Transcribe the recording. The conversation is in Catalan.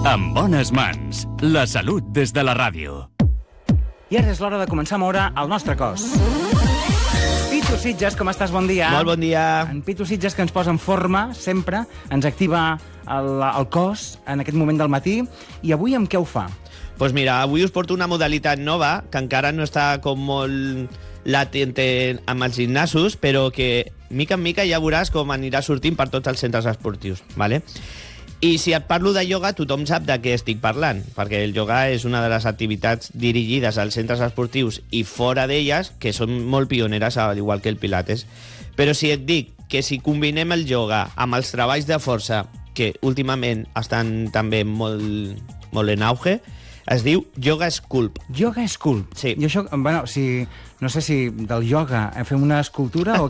En bones mans, la salut des de la ràdio. I ara és l'hora de començar a moure el nostre cos. Pitu Sitges, com estàs? Bon dia. Molt bon dia. En Pitu Sitges, que ens posa en forma, sempre, ens activa el cos en aquest moment del matí. I avui amb què ho fa? Doncs mira, avui us porto una modalitat nova, que encara no està com molt latent amb els gimnasos, però que mica en mica ja veuràs com anirà sortint per tots els centres esportius, ¿vale? I si et parlo de ioga, tothom sap de què estic parlant, perquè el ioga és una de les activitats dirigides als centres esportius i fora d'elles, que són molt pioneres, al igual que el pilates. Però si et dic que si combinem el ioga amb els treballs de força, que últimament estan també molt en auge, es diu Yoga Sculpt. Yoga Sculpt? Sí. I això, bueno, no sé si del ioga fem una escultura o